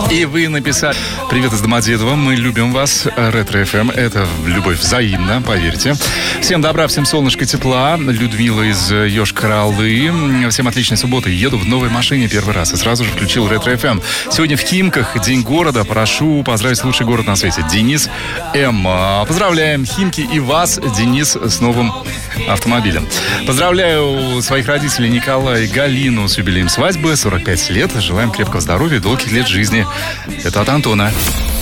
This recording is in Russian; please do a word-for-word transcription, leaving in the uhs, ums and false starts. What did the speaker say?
И вы написали: привет из Домодедово, мы любим вас, Ретро эф эм, это любовь взаимна, поверьте. Всем добра, всем солнышка, тепла. Людмила из Йошкар-Олы. Всем отличной субботы. Еду в новой машине первый раз и сразу же включил Ретро эф эм. Сегодня в Химках, День города. Прошу поздравить лучший город на свете. Денис М. Поздравляем Химки и вас, Денис, с новым автомобилем. Поздравляю своих родителей Николая и Галину с юбилеем свадьбы, сорок пять лет. Желаем крепкого здоровья и долгих лет жизни. Это от Антона.